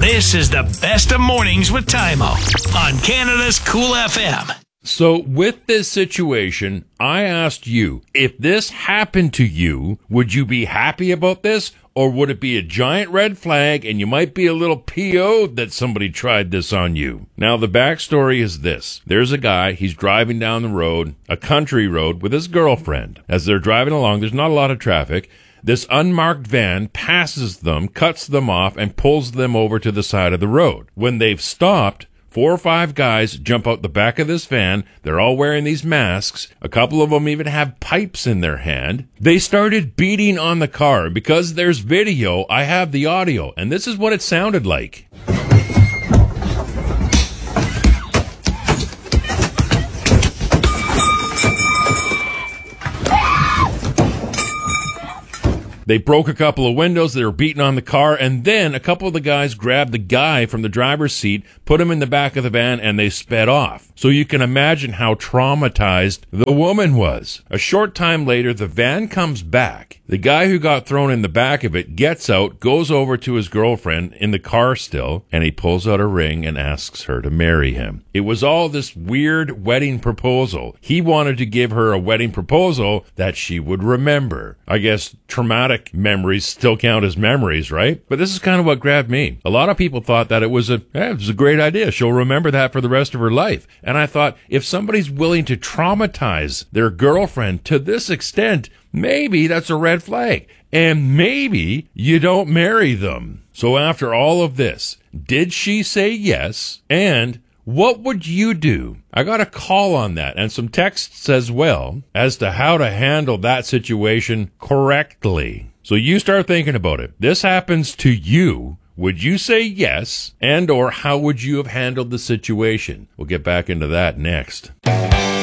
This is the best of mornings with Tymo on Canada's Cool FM. So with this situation, I asked you, if this happened to you, would you be happy about this? Or would it be a giant red flag and you might be a little PO'd that somebody tried this on you? Now, the backstory is this. There's a guy, he's driving down the road, a country road, with his girlfriend. As they're driving along, there's not a lot of traffic. This unmarked van passes them, cuts them off, and pulls them over to the side of the road. When they've stopped, 4 or 5 guys jump out the back of this van. They're all wearing these masks. A couple of them even have pipes in their hand. They started beating on the car. Because there's video, I have the audio, and this is what it sounded like. They broke a couple of windows, they were beating on the car, and then a couple of the guys grabbed the guy from the driver's seat, put him in the back of the van, and they sped off. So you can imagine how traumatized the woman was. A short time later, the van comes back. The guy who got thrown in the back of it gets out, goes over to his girlfriend in the car still, and he pulls out a ring and asks her to marry him. It was all this weird wedding proposal. He wanted to give her a wedding proposal that she would remember. I guess traumatic memories still count as memories, right? But this is kind of what grabbed me. A lot of people thought that it was a great idea. She'll remember that for the rest of her life. And I thought, if somebody's willing to traumatize their girlfriend to this extent, maybe that's a red flag. And maybe you don't marry them. So after all of this, did she say yes? And what would you do? I got a call on that and some texts as well as to how to handle that situation correctly. So you start thinking about it. This happens to you. Would you say yes? And or how would you have handled the situation? We'll get back into that next.